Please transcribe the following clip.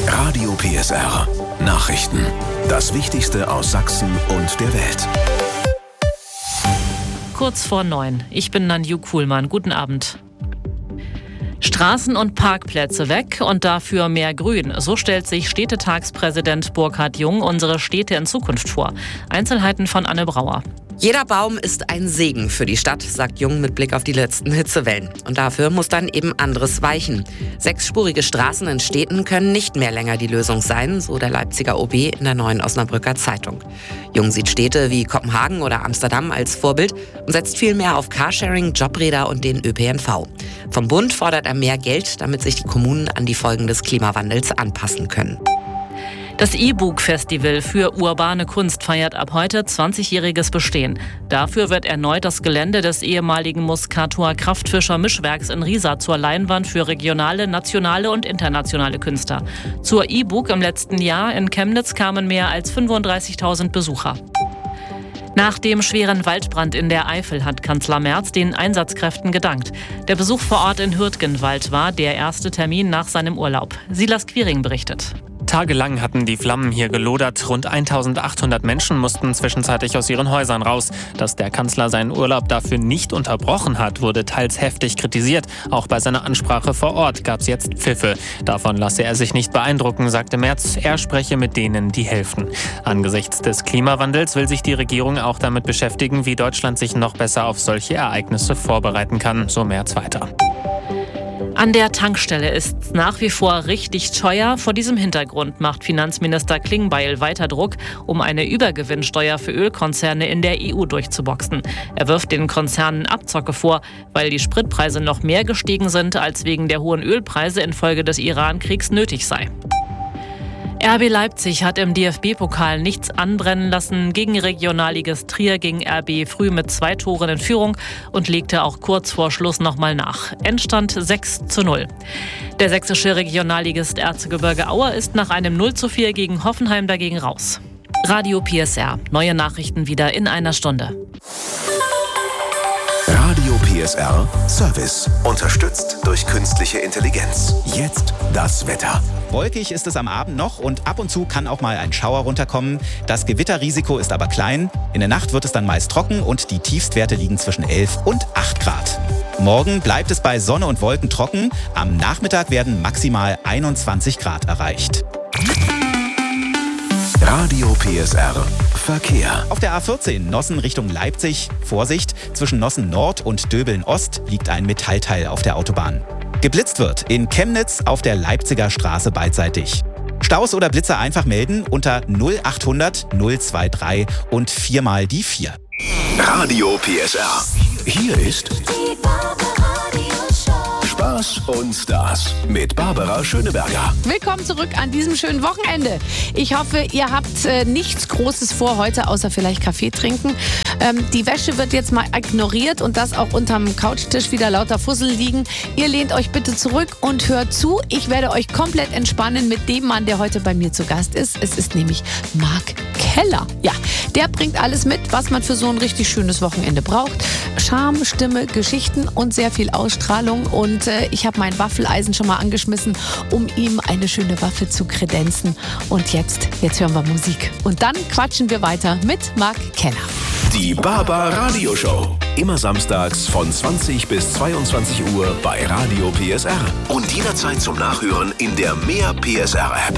Radio PSR. Nachrichten. Das Wichtigste aus Sachsen und der Welt. Kurz vor 9. Ich bin Nanju Kuhlmann. Guten Abend. Straßen und Parkplätze weg und dafür mehr Grün. So stellt sich Städtetagspräsident Burkhard Jung unsere Städte in Zukunft vor. Einzelheiten von Anne Brauer. Jeder Baum ist ein Segen für die Stadt, sagt Jung mit Blick auf die letzten Hitzewellen. Und dafür muss dann eben anderes weichen. 6-spurige Straßen in Städten können nicht mehr länger die Lösung sein, so der Leipziger OB in der Neuen Osnabrücker Zeitung. Jung sieht Städte wie Kopenhagen oder Amsterdam als Vorbild und setzt viel mehr auf Carsharing, Jobräder und den ÖPNV. Vom Bund fordert er mehr Geld, damit sich die Kommunen an die Folgen des Klimawandels anpassen können. Das E-Book-Festival für urbane Kunst feiert ab heute 20-jähriges Bestehen. Dafür wird erneut das Gelände des ehemaligen Muscator Kraftfischer-Mischwerks in Riesa zur Leinwand für regionale, nationale und internationale Künstler. Zur E-Book im letzten Jahr in Chemnitz kamen mehr als 35.000 Besucher. Nach dem schweren Waldbrand in der Eifel hat Kanzler Merz den Einsatzkräften gedankt. Der Besuch vor Ort in Hürtgenwald war der erste Termin nach seinem Urlaub. Silas Quiring berichtet. Tagelang hatten die Flammen hier gelodert. Rund 1.800 Menschen mussten zwischenzeitlich aus ihren Häusern raus. Dass der Kanzler seinen Urlaub dafür nicht unterbrochen hat, wurde teils heftig kritisiert. Auch bei seiner Ansprache vor Ort gab es jetzt Pfiffe. Davon lasse er sich nicht beeindrucken, sagte Merz. Er spreche mit denen, die helfen. Angesichts des Klimawandels will sich die Regierung auch damit beschäftigen, wie Deutschland sich noch besser auf solche Ereignisse vorbereiten kann, so Merz weiter. An der Tankstelle ist es nach wie vor richtig teuer. Vor diesem Hintergrund macht Finanzminister Klingbeil weiter Druck, um eine Übergewinnsteuer für Ölkonzerne in der EU durchzuboxen. Er wirft den Konzernen Abzocke vor, weil die Spritpreise noch mehr gestiegen sind, als wegen der hohen Ölpreise infolge des Iran-Kriegs nötig sei. RB Leipzig hat im DFB-Pokal nichts anbrennen lassen. Gegen Regionalligist Trier ging RB früh mit 2 Toren in Führung und legte auch kurz vor Schluss nochmal nach. Endstand 6:0. Der sächsische Regionalligist Erzgebirge Aue ist nach einem 0:4 gegen Hoffenheim dagegen raus. Radio PSR. Neue Nachrichten wieder in einer Stunde. Radio PSR Service. Unterstützt durch künstliche Intelligenz. Jetzt das Wetter. Wolkig ist es am Abend noch und ab und zu kann auch mal ein Schauer runterkommen. Das Gewitterrisiko ist aber klein. In der Nacht wird es dann meist trocken und die Tiefstwerte liegen zwischen 11 und 8 Grad. Morgen bleibt es bei Sonne und Wolken trocken. Am Nachmittag werden maximal 21 Grad erreicht. Radio PSR Verkehr. Auf der A14 Nossen Richtung Leipzig. Vorsicht, zwischen Nossen Nord und Döbeln Ost liegt ein Metallteil auf der Autobahn. Geblitzt wird in Chemnitz auf der Leipziger Straße beidseitig. Staus oder Blitzer einfach melden unter 0800 023 und 4 mal die 4. Radio PSR. Hier ist Spaß und Stars mit Barbara Schöneberger. Willkommen zurück an diesem schönen Wochenende. Ich hoffe, ihr habt nichts Großes vor heute, außer vielleicht Kaffee trinken. Die Wäsche wird jetzt mal ignoriert und das auch unterm Couchtisch wieder lauter Fussel liegen. Ihr lehnt euch bitte zurück und hört zu. Ich werde euch komplett entspannen mit dem Mann, der heute bei mir zu Gast ist. Es ist nämlich Marc Keller. Ja, der bringt alles mit, was man für so ein richtig schönes Wochenende braucht. Charme, Stimme, Geschichten und sehr viel Ausstrahlung. Und ich habe mein Waffeleisen schon mal angeschmissen, um ihm eine schöne Waffe zu kredenzen. Und jetzt hören wir Musik. Und dann quatschen wir weiter mit Marc Keller. Die Baba Radio Show. Immer samstags von 20 bis 22 Uhr bei Radio PSR. Und jederzeit zum Nachhören in der Mehr PSR App.